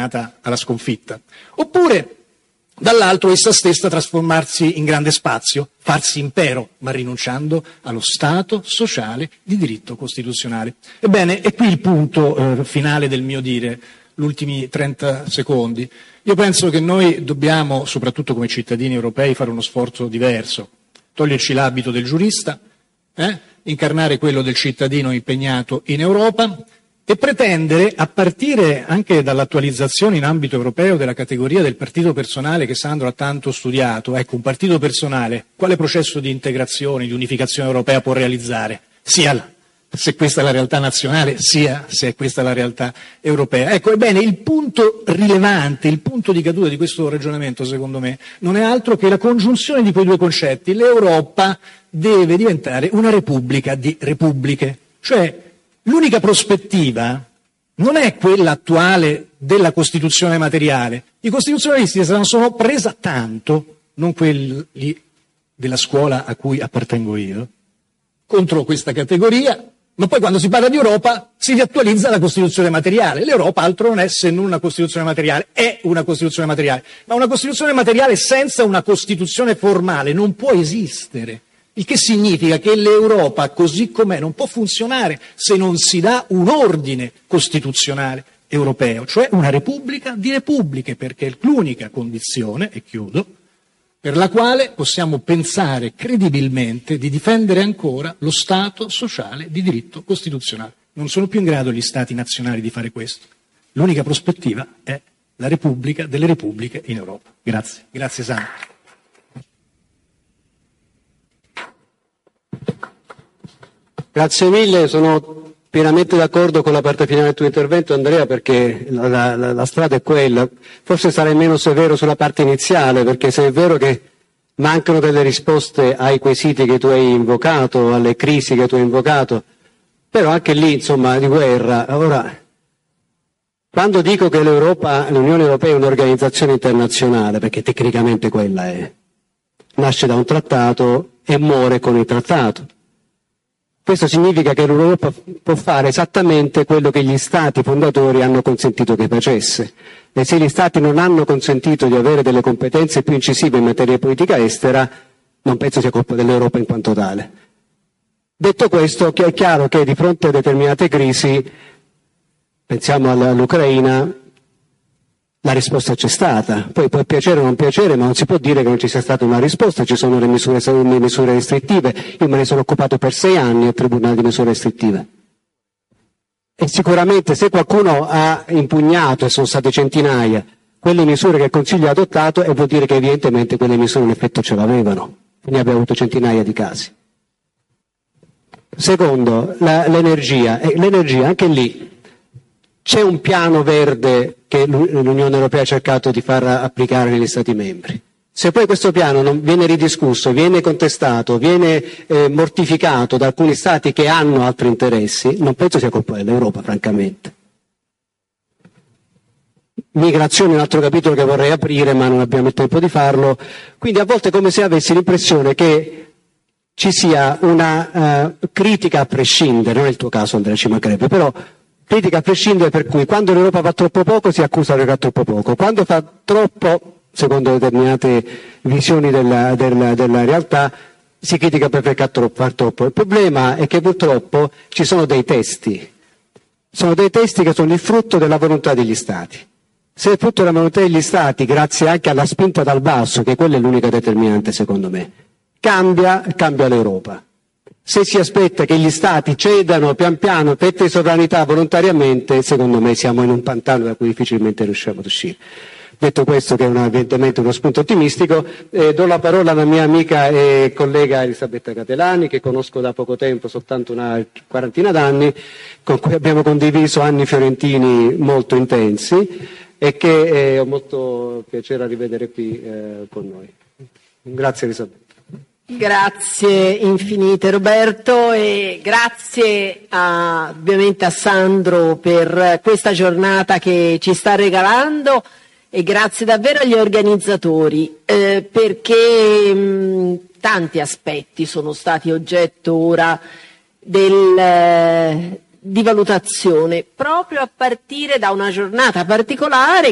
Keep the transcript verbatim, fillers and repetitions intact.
alla sconfitta. Oppure, dall'altro, essa stessa trasformarsi in grande spazio, farsi impero, ma rinunciando allo Stato sociale di diritto costituzionale. Ebbene, è qui il punto eh, finale del mio dire, gli ultimi trenta secondi. Io penso che noi dobbiamo, soprattutto come cittadini europei, fare uno sforzo diverso, toglierci l'abito del giurista, eh, incarnare quello del cittadino impegnato in Europa, e pretendere, a partire anche dall'attualizzazione in ambito europeo della categoria del partito personale che Sandro ha tanto studiato, ecco, un partito personale, quale processo di integrazione, di unificazione europea può realizzare? Sia se questa è la realtà nazionale, sia se è questa la realtà europea. Ecco, ebbene, il punto rilevante, il punto di caduta di questo ragionamento, secondo me, non è altro che la congiunzione di quei due concetti. L'Europa deve diventare una repubblica di repubbliche, cioè l'unica prospettiva non è quella attuale della Costituzione materiale. I costituzionalisti se ne sono presa tanto, non quelli della scuola a cui appartengo io, contro questa categoria, ma poi quando si parla di Europa si riattualizza la Costituzione materiale. L'Europa altro non è se non una Costituzione materiale, è una Costituzione materiale, ma una Costituzione materiale senza una Costituzione formale non può esistere. Il che significa che l'Europa così com'è non può funzionare se non si dà un ordine costituzionale europeo, cioè una repubblica di repubbliche, perché è l'unica condizione, e chiudo, per la quale possiamo pensare credibilmente di difendere ancora lo Stato sociale di diritto costituzionale. Non sono più in grado gli Stati nazionali di fare questo. L'unica prospettiva è la Repubblica delle Repubbliche in Europa. Grazie. Grazie Sandro. Grazie mille, sono pienamente d'accordo con la parte finale del tuo intervento, Andrea, perché la, la, la strada è quella. Forse sarei meno severo sulla parte iniziale, perché se è vero che mancano delle risposte ai quesiti che tu hai invocato, alle crisi che tu hai invocato, però anche lì, insomma, di guerra. Ora, quando dico che l'Europa, l'Unione Europea è un'organizzazione internazionale, perché tecnicamente quella è, nasce da un trattato e muore con il trattato. Questo significa che l'Europa può fare esattamente quello che gli Stati fondatori hanno consentito che facesse. E se gli Stati non hanno consentito di avere delle competenze più incisive in materia di politica estera, non penso sia colpa dell'Europa in quanto tale. Detto questo, è chiaro che di fronte a determinate crisi, pensiamo all'Ucraina, la risposta c'è stata. Poi può piacere o non piacere, ma non si può dire che non ci sia stata una risposta. Ci sono le misure, le misure restrittive. Io me ne sono occupato per sei anni al Tribunale di misure restrittive. E sicuramente se qualcuno ha impugnato, e sono state centinaia, quelle misure che il Consiglio ha adottato, e vuol dire che evidentemente quelle misure un effetto ce l'avevano. Quindi abbiamo avuto centinaia di casi. Secondo, la, l'energia. E l'energia, anche lì, c'è un piano verde che l'Unione Europea ha cercato di far applicare negli Stati membri. Se poi questo piano non viene ridiscusso, viene contestato, viene eh, mortificato da alcuni Stati che hanno altri interessi, non penso sia colpa dell'Europa, francamente. Migrazione è un altro capitolo che vorrei aprire, ma non abbiamo il tempo di farlo. Quindi a volte è come se avessi l'impressione che ci sia una uh, critica a prescindere, non è il tuo caso Andrea, ci mancherebbe, però critica a prescindere, per cui quando l'Europa fa troppo poco si accusa che fa troppo poco, quando fa troppo, secondo determinate visioni della, della, della realtà, si critica perché fa troppo. Il problema è che purtroppo ci sono dei testi, sono dei testi che sono il frutto della volontà degli Stati. Se è il frutto della volontà degli Stati, grazie anche alla spinta dal basso, che quella è l'unica determinante secondo me, cambia, cambia l'Europa. Se si aspetta che gli Stati cedano pian piano fette di sovranità volontariamente, secondo me siamo in un pantano da cui difficilmente riusciamo ad uscire. Detto questo, che è una, evidentemente uno spunto ottimistico, eh, do la parola alla mia amica e collega Elisabetta Catelani, che conosco da poco tempo, soltanto una quarantina d'anni, con cui abbiamo condiviso anni fiorentini molto intensi e che eh, ho molto piacere a rivedere qui eh, con noi. Grazie Elisabetta. Grazie infinite Roberto, e grazie a, ovviamente a Sandro per questa giornata che ci sta regalando, e grazie davvero agli organizzatori eh, perché mh, tanti aspetti sono stati oggetto ora del, eh, di valutazione, proprio a partire da una giornata particolare